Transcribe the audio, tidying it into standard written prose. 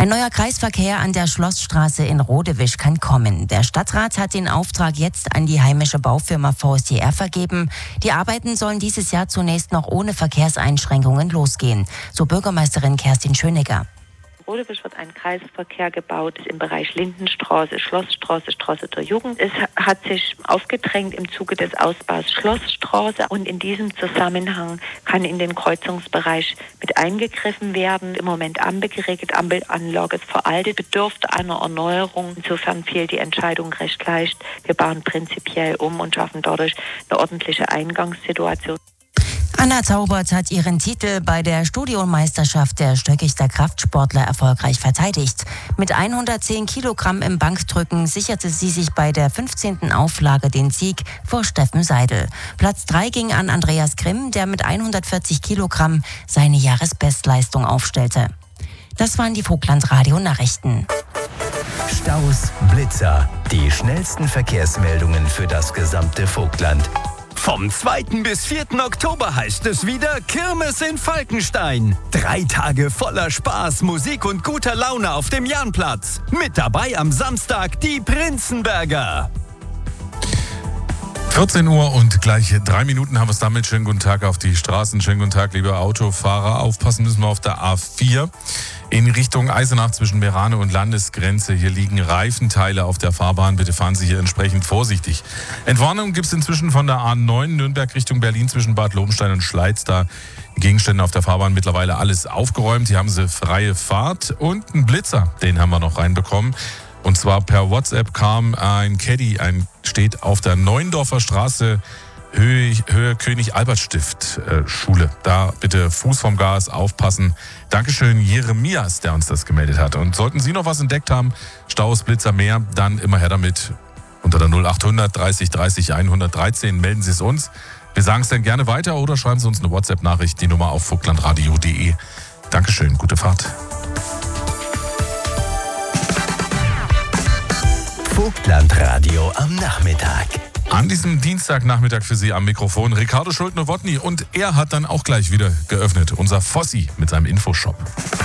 Ein neuer Kreisverkehr an der Schlossstraße in Rodewisch kann kommen. Der Stadtrat hat den Auftrag jetzt an die heimische Baufirma VSTR vergeben. Die Arbeiten sollen dieses Jahr zunächst noch ohne Verkehrseinschränkungen losgehen, so Bürgermeisterin Kerstin Schönegger. In Rodewisch wird ein Kreisverkehr gebaut im Bereich Lindenstraße, Schlossstraße, Straße der Jugend. Es hat sich aufgedrängt im Zuge des Ausbaus Schlossstraße und in diesem Zusammenhang kann in den Kreuzungsbereich mit eingegriffen werden. Im Moment Ampel geregelt, Ampelanlage ist veraltet, bedürfte einer Erneuerung. Insofern fiel die Entscheidung recht leicht. Wir bauen prinzipiell um und schaffen dadurch eine ordentliche Eingangssituation. Anna Taubert hat ihren Titel bei der Studiomeisterschaft der Stöckichter Kraftsportler erfolgreich verteidigt. Mit 110 Kilogramm im Bankdrücken sicherte sie sich bei der 15. Auflage den Sieg vor Steffen Seidel. Platz 3 ging an Andreas Grimm, der mit 140 Kilogramm seine Jahresbestleistung aufstellte. Das waren die Vogtland-Radio-Nachrichten. Staus, Blitzer, die schnellsten Verkehrsmeldungen für das gesamte Vogtland. Vom 2. bis 4. Oktober heißt es wieder Kirmes in Falkenstein. 3 Tage voller Spaß, Musik und guter Laune auf dem Jahnplatz. Mit dabei am Samstag die Prinzenberger. 14 Uhr und gleich 3 Minuten haben wir es damit. Schönen guten Tag auf die Straßen. Schönen guten Tag, liebe Autofahrer. Aufpassen müssen wir auf der A4 in Richtung Eisenach zwischen Meerane und Landesgrenze. Hier liegen Reifenteile auf der Fahrbahn. Bitte fahren Sie hier entsprechend vorsichtig. Entwarnung gibt es inzwischen von der A9 Nürnberg Richtung Berlin zwischen Bad Lobenstein und Schleiz. Da Gegenstände auf der Fahrbahn mittlerweile alles aufgeräumt. Hier haben Sie freie Fahrt und einen Blitzer. Den haben wir noch reinbekommen. Und zwar per WhatsApp kam ein Caddy, steht auf der Neuendorfer Straße, Höhe König-Albert-Stift Schule. Da bitte Fuß vom Gas, aufpassen. Dankeschön, Jeremias, der uns das gemeldet hat. Und sollten Sie noch was entdeckt haben, Staus, Blitzer, mehr, dann immer her damit. Unter der 0800 30 30 113 melden Sie es uns. Wir sagen es dann gerne weiter oder schreiben Sie uns eine WhatsApp-Nachricht, die Nummer auf vogtlandradio.de. Dankeschön, gute Fahrt. Vogtlandradio am Nachmittag. An diesem Dienstagnachmittag für Sie am Mikrofon Ricardo Schulte-Nowotny und er hat dann auch gleich wieder geöffnet, unser Fossi mit seinem Infoshop.